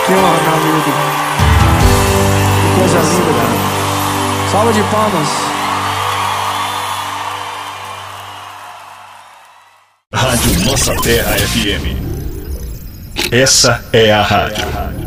Que honra, meu amigo. Que coisa linda, cara. Salva de palmas. Rádio Nossa Terra FM. Essa é a rádio.